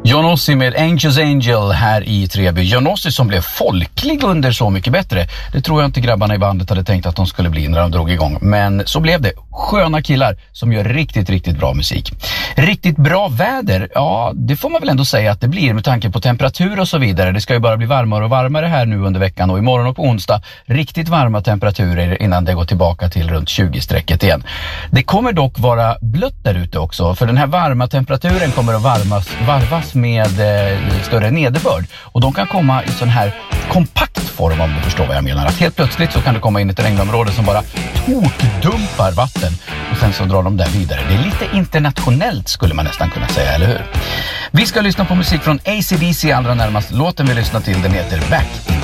John Ossie med Angels Angel här i Treby. John Ossie som blev folklig under Så mycket bättre. Det tror jag inte grabbarna i bandet hade tänkt att de skulle bli när de drog igång. Men så blev det. Sköna killar som gör riktigt, riktigt bra musik. Riktigt bra väder, ja det får man väl ändå säga att det blir med tanke på temperatur och så vidare. Det ska ju bara bli varmare och varmare här nu under veckan och imorgon och på onsdag. Riktigt varma temperaturer innan det går tillbaka till runt 20-strecket igen. Det kommer dock vara blött där ute också, för den här varma temperaturen kommer att varvas med större nederbörd. Och de kan komma i sån här kompakt form, om du förstår vad jag menar. Att helt plötsligt så kan det komma in ett regnområde som bara tokdumpar vatten och sen så drar de där vidare. Det är lite internationellt skulle man nästan kunna säga, eller hur? Vi ska lyssna på musik från AC/DC allra närmast. Låten vi lyssnar till, den heter Back in